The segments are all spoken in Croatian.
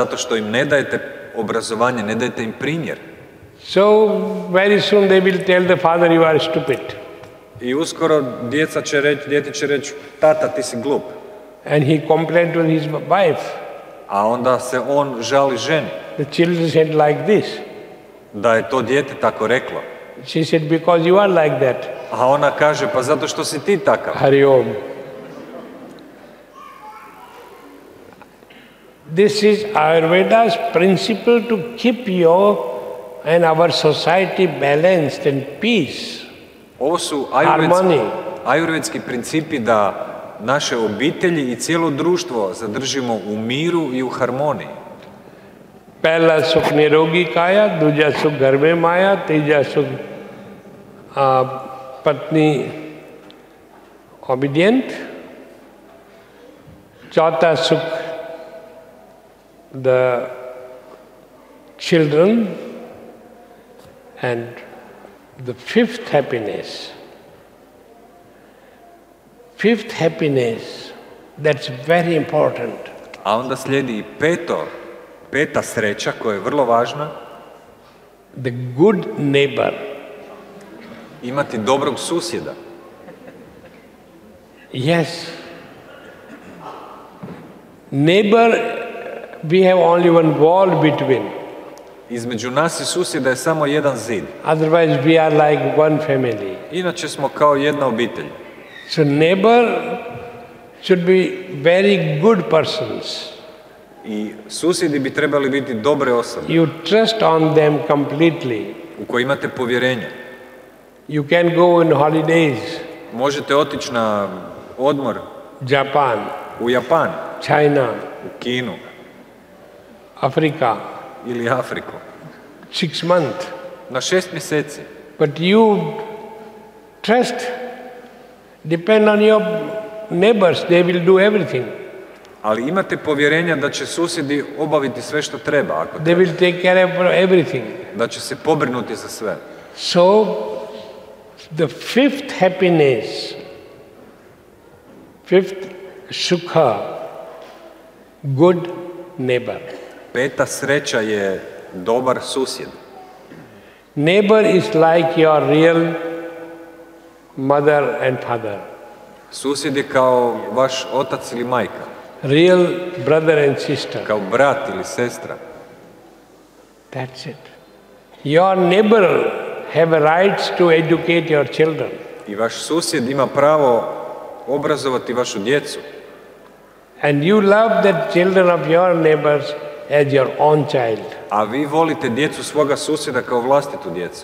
zato što im ne dajete obrazovanje, ne dajete im primjer. So very soon they will tell the father, you are stupid. I uskoro dijete će reći, tata, ti si glup. And he complained to his wife. A onda se on žali ženi. The children said like this. Da je to dijete tako reklo. She said, because you are like that. A ona kaže, pa zato što si ti takav. Hari Om. This is Ayurveda's principle to keep your and our society balanced and peace. Ovo su ajurvedski principi da naše obitelji i cijelo društvo zadržimo u miru i u harmoniji. Pehla sukh nirogi kaya, duja sukh ghar mein maya, tija sukh patni obedient, chautha sukh the children, and the fifth happiness, that's very important. A onda slijedi i peta sreća koja je vrlo važna. The good neighbor. Imati dobrog susjeda. Yes. Neighbor, we have only one wall between. Između nas i susjeda je samo jedan zid. Otherwise we are like one family. Inače smo kao jedna obitelj. So neighbor should be very good persons. I susjedi bi trebali biti dobre osobe. You trust on them completely. U koje imate povjerenje. You can go in holidays. Možete otići na odmor. Japan. U Japan. China. U Kinu. Afrika. Ili Afriku. 6 months. Na 6 mjeseci. But you trust, depend on your neighbors, they will do everything. Ali imate povjerenja da će susjedi obaviti sve što treba, ako they will take care of everything. Da će se pobrinuti za sve. So, the fifth happiness, fifth sukha, good neighbor. Peta sreća je dobar susjed. Neighbor is like your real mother and father. Susjed je kao vaš otac ili majka. Real brother and sister. Kao brat ili sestra. That's it. Your neighbor have rights to educate your children. I vaš susjed ima pravo obrazovati vašu djecu. And you love the children of your neighbors as your own child. A vi volite djecu svoga susjeda kao vlastitu djecu.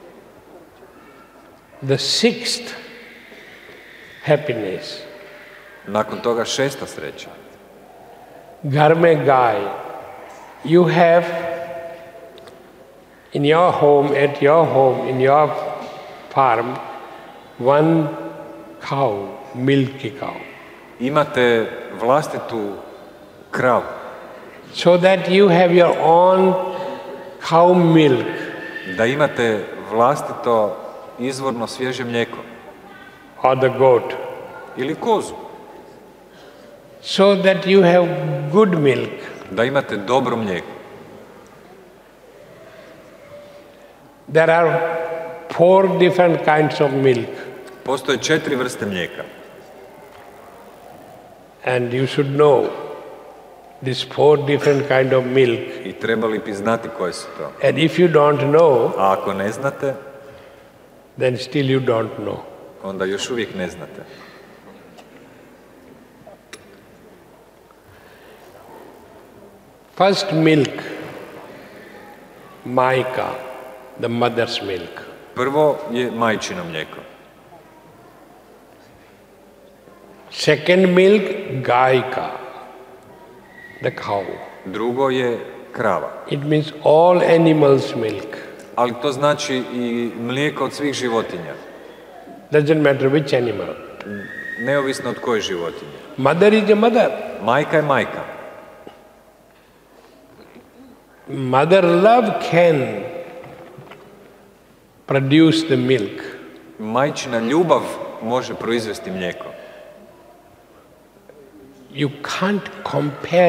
The sixth happiness. Nakon toga šesta sreća. Ghar mein gaay. You have in your home, at your home, in your farm, one cow, milky cow. Imate vlastitu kravu. So that you have your own cow milk. Da imate vlastito izvorno svježe mlijeko. Or the goat. Ili kozu. So that you have good milk. Da imate dobro mlijeko. There are 4 different kinds of milk. Postoje 4 vrste mlijeka. And you should know these 4 different kind of milk. I trebali bi znati koje su to. And if you don't know, a ako ne znate, then still you don't know. Onda još uvijek ne znate. First milk, maika, the mother's milk. Prvo je majčino mlijeko. Second milk, gaika, the cow. Drugo je krava. It means all animals' milk. Ali to znači i mlijeko od svih životinja. Doesn't matter which animal. Neovisno od koje životinje. Mother is a mother. Majka je majka. Mother love can produce the milk. Majčina ljubav može proizvesti mlijeko. You can't compare